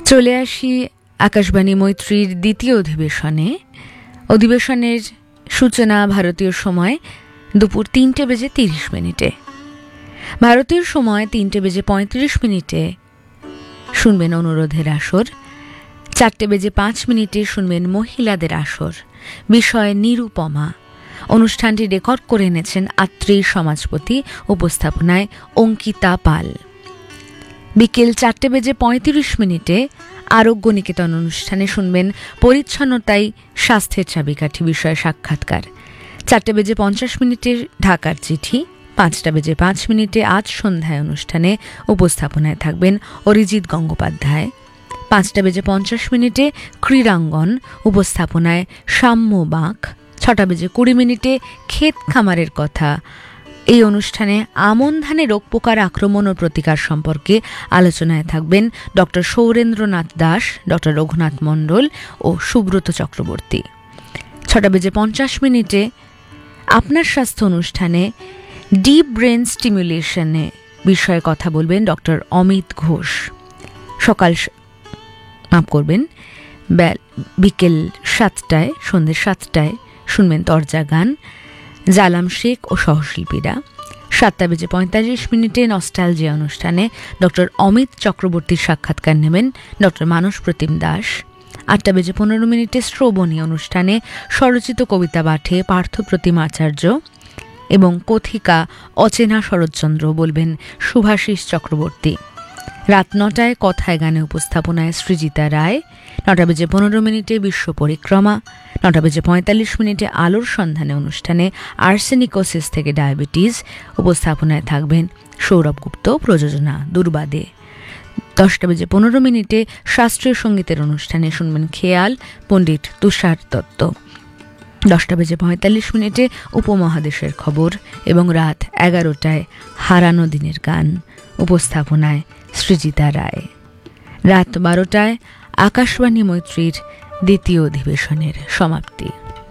চলে আসি আকাশবাণী মৈত্রীর দ্বিতীয় অধিবেশনের সূচনা ভারতীয় সময় দুপুর 3:30। ভারতীয় সময় 3:35 শুনবেন অনুরোধের আসর। 4:05 শুনবেন মহিলাদের আসর, বিষয় নিরুপমা। অনুষ্ঠানটি রেকর্ড করে এনেছেন আত্রী সমাজপতি, উপস্থাপনায় অঙ্কিতা পাল। বিকেল 4:35 আরোগ্য নিকেতন অনুষ্ঠানে শুনবেন পরিচ্ছন্নতাই স্বাস্থ্যের চাবিকাঠি বিষয়ে সাক্ষাৎকার। 4:50 ঢাকার চিঠি। 5:05 আজ সন্ধ্যায় অনুষ্ঠানে উপস্থাপনায় থাকবেন অরিজিৎ গঙ্গোপাধ্যায়। 5:50 ক্রীড়াঙ্গন, উপস্থাপনায় সাম্য বাঁক। 6:20 ক্ষেত খামারের কথা। এই অনুষ্ঠানে আমন ধানে রোগ পোকার আক্রমণ ও প্রতিকার সম্পর্কে আলোচনায় থাকবেন ডক্টর সৌরেন্দ্রনাথ দাস, ডক্টর রঘুনাথ মণ্ডল ও সুব্রত চক্রবর্তী। 6:50 আপনার স্বাস্থ্য অনুষ্ঠানে ডিপ ব্রেন স্টিমুলেশনে বিষয়ে কথা বলবেন ডক্টর অমিত ঘোষ। বিকেল 7টায়, সন্ধ্যে 7টায় শুনবেন তরজা গান, জালাম শেখ ও সহশিল্পীরা। 7:45 নস্টালজিয়া অনুষ্ঠানে ডক্টর অমিত চক্রবর্তীর সাক্ষাৎকার নেবেন ডক্টর মানস প্রতিম দাস। 8:15 শ্রবণী অনুষ্ঠানে স্বরচিত কবিতা পাঠে পার্থপ্রতিম আচার্য এবং কথিকা অচেনা শরৎচন্দ্র বলবেন শুভাশিস চক্রবর্তী। রাত 9টায় কথায় গানে উপস্থাপনায় সৃজিতা রায়। 9:15 বিশ্ব পরিক্রমা। 9:45 আলোর সন্ধানে অনুষ্ঠানে আর্সেনিকোসিস থেকে ডায়াবেটিস, উপস্থাপনায় থাকবেন সৌরভ গুপ্ত, প্রযোজনা দুর্বাদে। 10:15 শাস্ত্রীয় সঙ্গীতের অনুষ্ঠানে শুনবেন খেয়াল, পণ্ডিত তুষার দত্ত। 10:45 উপমহাদেশের খবর এবং রাত 11টায় হারানো দিনের গান, উপস্থাপনায় সৃজিতা রায়। রাত 12টায় আকাশবাণী মৈত্রীর দ্বিতীয় অধিবেশনের সমাপ্তি।